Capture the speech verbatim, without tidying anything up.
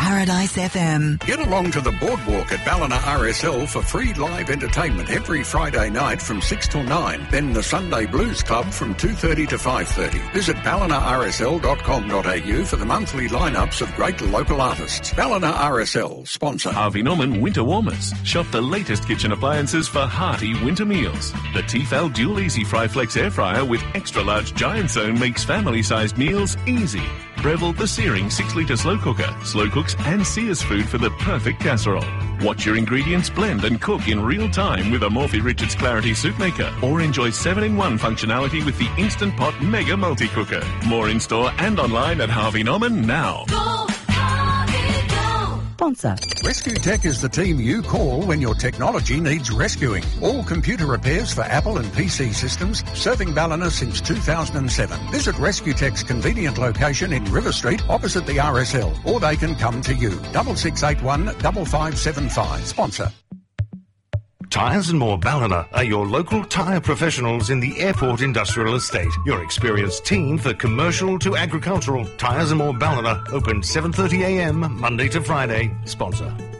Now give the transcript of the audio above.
Paradise F M. Get along to the boardwalk at Ballina R S L for free live entertainment every Friday night from six till nine. Then the Sunday Blues Club from two thirty to five thirty. Visit ballina r s l dot com dot a u for the monthly lineups of great local artists. Ballina R S L, sponsor. Harvey Norman Winter Warmers. Shop the latest kitchen appliances for hearty winter meals. The Tefal Dual Easy Fry Flex Air Fryer with extra large giant zone makes family-sized meals easy. Breville the Searing six litre slow cooker. Slow cooks and sears food for the perfect casserole. Watch your ingredients blend and cook in real time with a Morphy Richards Clarity Soup Maker. Or enjoy seven in one functionality with the Instant Pot Mega Multi-Cooker. More in store and online at Harvey Norman now. Go, Harvey, go! Sponsor. Rescue Tech is the team you call when your technology needs rescuing. All computer repairs for Apple and P C systems, serving Ballina since two thousand seven. Visit Rescue Tech's convenient location in River Street, opposite the R S L, or they can come to you. Double six eight one double five seven five. Sponsor. Tyres and More Ballina are your local tyre professionals in the Airport Industrial Estate. Your experienced team for commercial to agricultural. Tyres and More Ballina, open seven thirty a m Monday to Friday. Sponsor.